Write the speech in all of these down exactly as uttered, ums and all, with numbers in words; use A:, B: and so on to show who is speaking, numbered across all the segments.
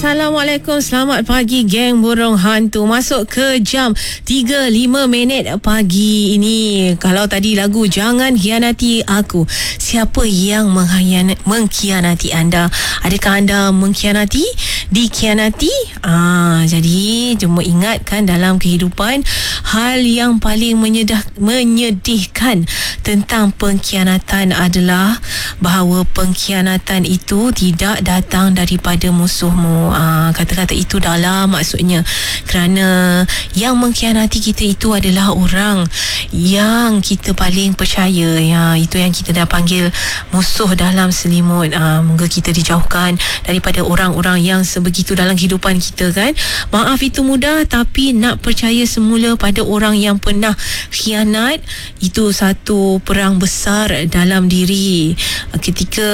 A: Assalamualaikum, selamat pagi geng burung hantu. Masuk ke jam tiga lima minit pagi ini. Kalau tadi lagu Jangan Hianati Aku, siapa yang mengkhianati, mengkhianati anda? Adakah anda mengkhianati? Dikhianati? Ah, jadi cuma ingatkan dalam kehidupan, hal yang paling menyedah, menyedihkan tentang pengkhianatan adalah bahawa pengkhianatan itu tidak datang daripada musuhmu. Aa, kata-kata itu dalam maksudnya kerana yang mengkhianati kita itu adalah orang yang kita paling percaya. Ya, itu yang kita dah panggil musuh dalam selimut. Aa, moga kita dijauhkan daripada orang-orang yang sebegitu dalam kehidupan kita, kan. Maaf itu mudah, tapi nak percaya semula pada orang yang pernah khianat, itu satu perang besar dalam diri. Ketika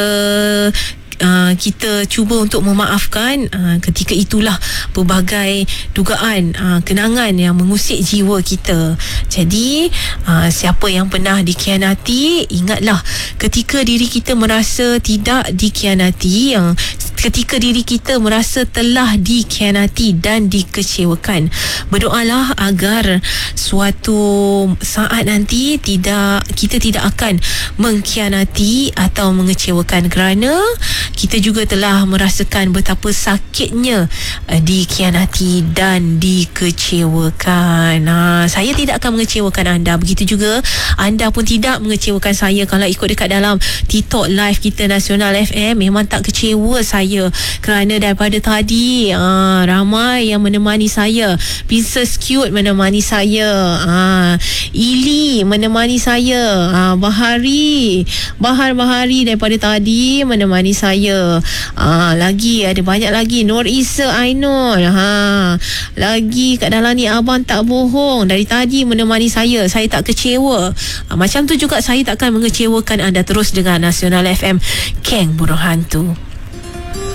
A: Uh, kita cuba untuk memaafkan, uh, ketika itulah pelbagai dugaan uh, kenangan yang mengusik jiwa kita. Jadi uh, siapa yang pernah dikhianati, ingatlah ketika diri kita merasa tidak dikhianati, yang ketika diri kita merasa telah dikhianati dan dikecewakan, berdoalah agar suatu saat nanti tidak kita tidak akan mengkhianati atau mengecewakan, kerana kita juga telah merasakan betapa sakitnya uh, dikhianati dan dikecewakan. Ha, saya tidak akan mengecewakan anda, begitu juga anda pun tidak mengecewakan saya. Kalau ikut dekat dalam TikTok live kita Nasional F M, memang tak kecewa saya, kerana daripada tadi uh, ramai yang menemani saya. Princess Cute menemani saya, uh, Ili menemani saya, uh, Bahari Bahar Bahari daripada tadi menemani saya. Ah, lagi ada banyak lagi, Nur Isa Ainul, ha, lagi kat dalam ni Abang Tak Bohong dari tadi menemani saya. Saya tak kecewa. Ah, macam tu juga saya takkan mengecewakan anda. Terus dengar Nasional F M, Geng Burung Hantu.